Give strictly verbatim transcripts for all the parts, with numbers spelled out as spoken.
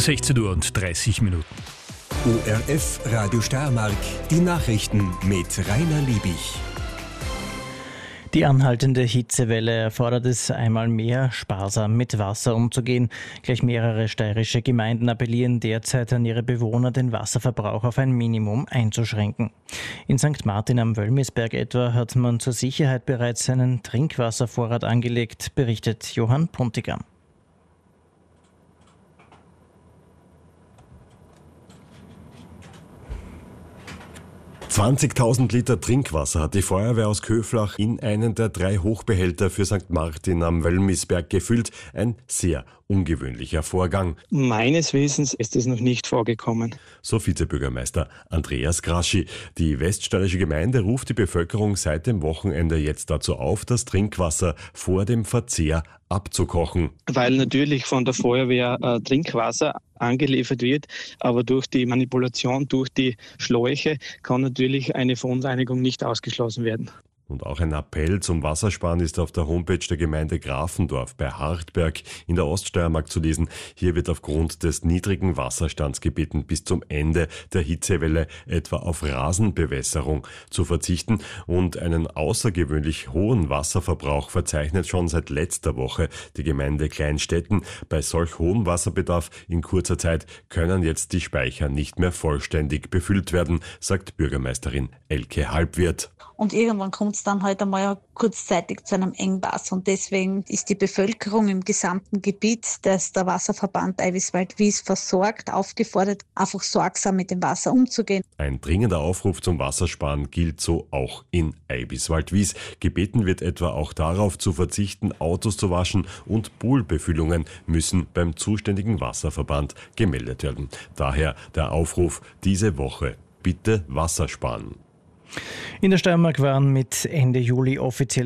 sechzehn Uhr und dreißig Minuten. O R F Radio Steiermark, die Nachrichten mit Rainer Liebig. Die anhaltende Hitzewelle erfordert es einmal mehr, sparsam mit Wasser umzugehen. Gleich mehrere steirische Gemeinden appellieren derzeit an ihre Bewohner, den Wasserverbrauch auf ein Minimum einzuschränken. In Sankt Martin am Wölmisberg etwa hat man zur Sicherheit bereits einen Trinkwasservorrat angelegt, berichtet Johann Puntigam. zwanzigtausend Liter Trinkwasser hat die Feuerwehr aus Köflach in einen der drei Hochbehälter für Sankt Martin am Wölmisberg gefüllt. Ein sehr ungewöhnlicher Vorgang. Meines Wissens ist es noch nicht vorgekommen. So Vizebürgermeister Andreas Graschi. Die weststeirische Gemeinde ruft die Bevölkerung seit dem Wochenende jetzt dazu auf, das Trinkwasser vor dem Verzehr abzukochen. Weil natürlich von der Feuerwehr äh, Trinkwasser angeliefert wird, aber durch die Manipulation, durch die Schläuche kann natürlich eine Verunreinigung nicht ausgeschlossen werden. Und auch ein Appell zum Wassersparen ist auf der Homepage der Gemeinde Grafendorf bei Hartberg in der Oststeiermark zu lesen. Hier wird aufgrund des niedrigen Wasserstands gebeten, bis zum Ende der Hitzewelle etwa auf Rasenbewässerung zu verzichten. Und einen außergewöhnlich hohen Wasserverbrauch verzeichnet schon seit letzter Woche die Gemeinde Kleinstetten. Bei solch hohem Wasserbedarf in kurzer Zeit können jetzt die Speicher nicht mehr vollständig befüllt werden, sagt Bürgermeisterin Elke Halbwirt. Und irgendwann kommt es dann halt einmal kurzzeitig zu einem Engpass. Und deswegen ist die Bevölkerung im gesamten Gebiet, das der Wasserverband Eiwiswald-Wies versorgt, aufgefordert, einfach sorgsam mit dem Wasser umzugehen. Ein dringender Aufruf zum Wassersparen gilt so auch in Eiwiswald-Wies. Gebeten wird etwa auch darauf zu verzichten, Autos zu waschen, und Poolbefüllungen müssen beim zuständigen Wasserverband gemeldet werden. Daher der Aufruf diese Woche: bitte Wasser sparen. In der Steiermark waren mit Ende Juli offiziell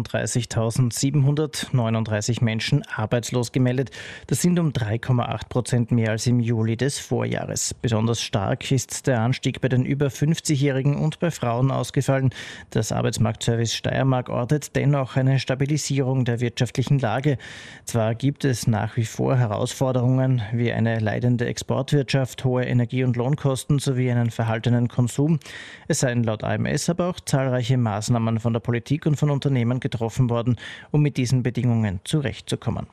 siebenunddreißigtausendsiebenhundertneununddreißig Menschen arbeitslos gemeldet. Das sind um drei Komma acht Prozent mehr als im Juli des Vorjahres. Besonders stark ist der Anstieg bei den über fünfzigjährigen und bei Frauen ausgefallen. Das Arbeitsmarktservice Steiermark ortet dennoch eine Stabilisierung der wirtschaftlichen Lage. Zwar gibt es nach wie vor Herausforderungen wie eine leidende Exportwirtschaft, hohe Energie- und Lohnkosten sowie einen verhaltenen Konsum. Es seien laut A M S aber auch zahlreiche Maßnahmen von der Politik und von Unternehmen getroffen worden, um mit diesen Bedingungen zurechtzukommen.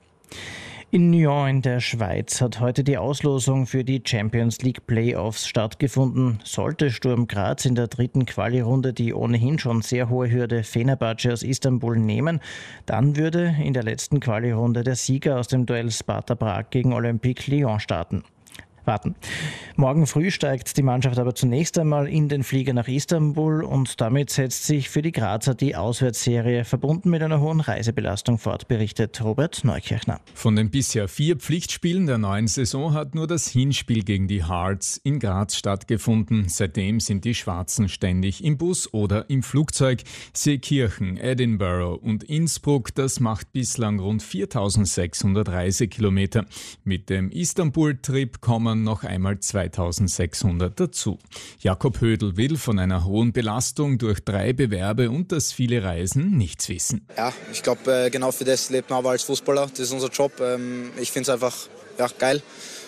In Nyon in der Schweiz hat heute die Auslosung für die Champions League Playoffs stattgefunden. Sollte Sturm Graz in der dritten Quali-Runde die ohnehin schon sehr hohe Hürde Fenerbahce aus Istanbul nehmen, dann würde in der letzten Quali-Runde der Sieger aus dem Duell Sparta Prag gegen Olympique Lyon starten. Warten. Morgen früh steigt die Mannschaft aber zunächst einmal in den Flieger nach Istanbul und damit setzt sich für die Grazer die Auswärtsserie verbunden mit einer hohen Reisebelastung fort, berichtet Robert Neukirchner. Von den bisher vier Pflichtspielen der neuen Saison hat nur das Hinspiel gegen die Hearts in Graz stattgefunden. Seitdem sind die Schwarzen ständig im Bus oder im Flugzeug. Seekirchen, Edinburgh und Innsbruck, das macht bislang rund viertausendsechshundert Reisekilometer. Mit dem Istanbul-Trip kommen noch einmal zweitausendsechshundert dazu. Jakob Hödl will von einer hohen Belastung durch drei Bewerbe und das viele Reisen nichts wissen. Ja, ich glaube, genau für das lebt man aber als Fußballer. Das ist unser Job. Ich finde es einfach ja, geil,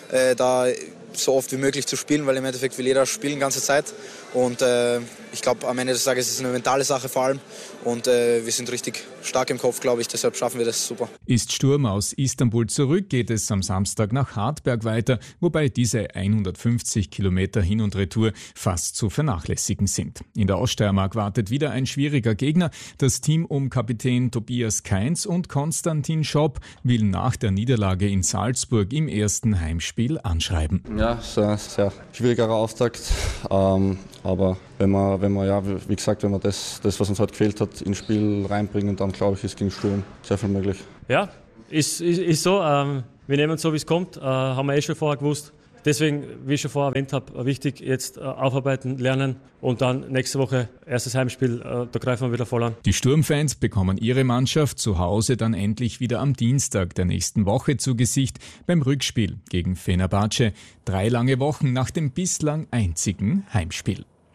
da so oft wie möglich zu spielen, weil im Endeffekt will jeder spielen die ganze Zeit. Und äh, ich glaube, am Ende des Tages ist es eine mentale Sache vor allem. Und äh, wir sind richtig stark im Kopf, glaube ich. Deshalb schaffen wir das super. Ist Sturm aus Istanbul zurück, geht es am Samstag nach Hartberg weiter, wobei diese hundertfünfzig Kilometer Hin- und Retour fast zu vernachlässigen sind. In der Oststeiermark wartet wieder ein schwieriger Gegner. Das Team um Kapitän Tobias Kainz und Konstantin Schopp will nach der Niederlage in Salzburg im ersten Heimspiel anschreiben. Ja, es ist ein sehr schwieriger Auftakt. Ähm, aber wenn wir, wenn wir, ja, wie gesagt, wenn wir das, das, was uns heute gefehlt hat, ins Spiel reinbringen, dann glaube ich, ist gegen Sturm sehr viel möglich. Ja, ist, ist, ist so. Ähm, wir nehmen es so, wie es kommt. Äh, haben wir eh schon vorher gewusst. Deswegen, wie ich schon vorher erwähnt habe, wichtig, jetzt äh, aufarbeiten, lernen und dann nächste Woche erstes Heimspiel, äh, da greifen wir wieder voll an. Die Sturmfans bekommen ihre Mannschaft zu Hause dann endlich wieder am Dienstag der nächsten Woche zu Gesicht beim Rückspiel gegen Fenerbahce. Drei lange Wochen nach dem bislang einzigen Heimspiel.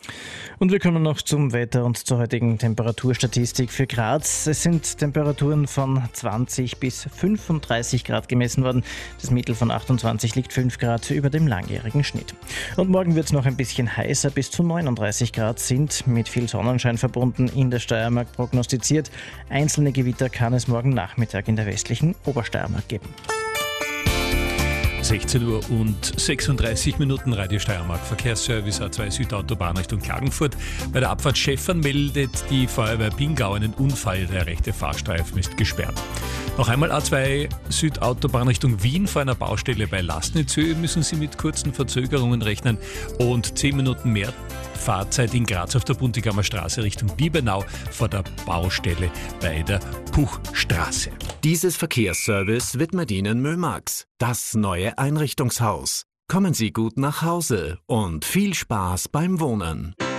Und wir kommen noch zum Wetter und zur heutigen Temperaturstatistik für Graz. Es sind Temperaturen von zwanzig bis fünfunddreißig Grad gemessen worden. Das Mittel von achtundzwanzig liegt fünf Grad über dem langjährigen Schnitt. Und morgen wird es noch ein bisschen heißer. Bis zu neununddreißig Grad sind mit viel Sonnenschein verbunden in der Steiermark prognostiziert. Einzelne Gewitter kann es morgen Nachmittag in der westlichen Obersteiermark geben. sechzehn Uhr und sechsunddreißig Minuten, Radio Steiermark Verkehrsservice A zwei Südautobahn Richtung Klagenfurt. Bei der Abfahrt Schäffern meldet die Feuerwehr Pingau einen Unfall. Der rechte Fahrstreifen ist gesperrt. Noch einmal A zwei Südautobahn Richtung Wien. Vor einer Baustelle bei Lasnitzhöhe müssen Sie mit kurzen Verzögerungen rechnen und zehn Minuten mehr Fahrzeit in Graz auf der Buntigammer Straße Richtung Biebenau vor der Baustelle bei der Puchstraße. Dieses Verkehrsservice widmet Ihnen Mömax, das neue Einrichtungshaus. Kommen Sie gut nach Hause und viel Spaß beim Wohnen.